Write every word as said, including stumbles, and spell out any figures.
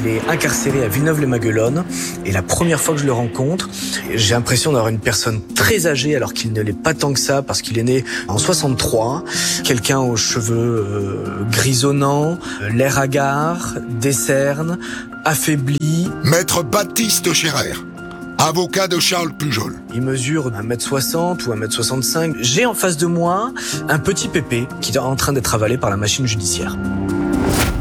Il est incarcéré à Villeneuve-les-Maguelones et la première fois que je le rencontre, j'ai l'impression d'avoir une personne très âgée alors qu'il ne l'est pas tant que ça parce qu'il est né en soixante-trois. Quelqu'un aux cheveux euh, grisonnants, l'air hagard, des cernes, affaibli. Maître Baptiste Scherer, avocat de Charles Pujol. Il mesure un mètre soixante ou un mètre soixante-cinq. J'ai en face de moi un petit pépé qui est en train d'être avalé par la machine judiciaire.